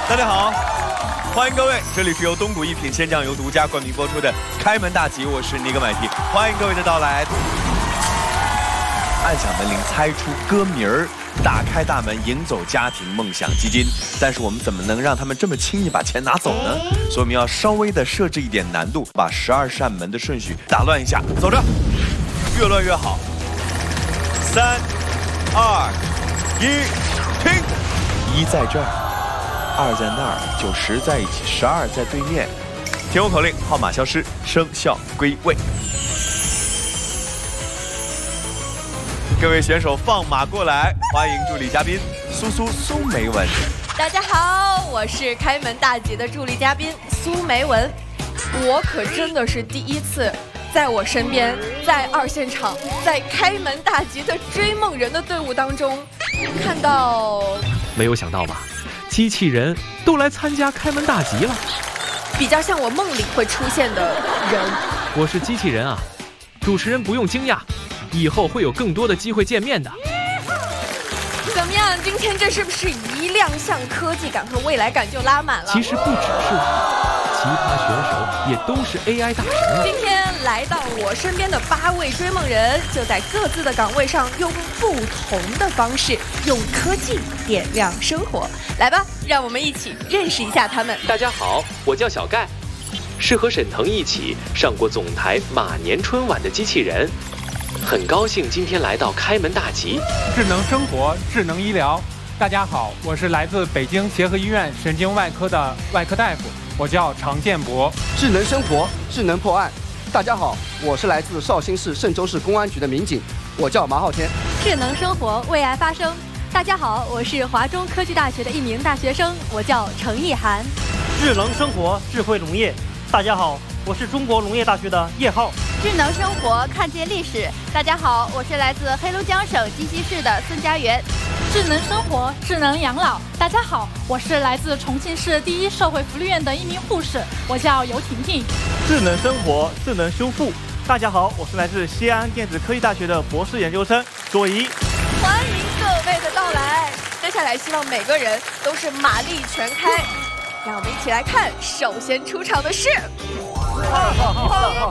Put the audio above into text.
大家好，欢迎各位，这里是由东谷一品鲜酱油独家冠名播出的《开门大吉》，我是尼格买提，欢迎各位的到来。按响门铃，猜出歌名儿，打开大门，迎走家庭梦想基金。但是我们怎么能让他们这么轻易把钱拿走呢？所以我们要稍微的设置一点难度，把12扇门的顺序打乱一下。走着，越乱越好。3、2、1，停！一在这儿，2在那儿，90在一起，12在对面。听我口令，号码消失，生肖归位。各位选手放马过来，欢迎助理嘉宾苏梅文。 大家好，我是开门大吉的助理嘉宾苏梅文。我可真的是第一次在我身边，在2现场，在开门大吉的追梦人的队伍当中，看到没有想到吧？机器人都来参加开门大吉了， 比较像我梦里会出现的人。 我是机器人啊，主持人不用惊讶，以后会有更多的机会见面的。 怎么样？今天这是不是一亮相，科技感和未来感就拉满了？ 其实不只是我，其他选手也都是 AI 大神啊。 今天来到我身边的8位追梦人，就在各自的岗位上，用不同的方式，用科技点亮生活。来吧，让我们一起认识一下他们。 大家好，我叫小盖，是和沈腾一起上过总台马年春晚的机器人。很高兴今天来到开门大吉。 智能生活，智能医疗。大家好，我是来自北京协和医院神经外科的外科大夫，我叫常建博。 智能生活，智能破案。大家好，我是来自绍兴市嵊州市公安局的民警，我叫马浩天。 智能生活，为爱发声。大家好，我是华中科技大学的一名大学生，我叫程意涵。 智能生活，智慧农业。大家好，我是中国农业大学的叶浩。 智能生活，看见历史。大家好，我是来自黑龙江省鸡西市的孙家园。 智能生活，智能养老。大家好，我是来自重庆市第一社会福利院的一名护士，我叫尤婷婷。 智能生活，智能修复。大家好，我是来自西安电子科技大学的博士研究生卓怡。 欢迎各位的到来，接下来希望每个人都是马力全开。让我们一起来看，首先出场的是。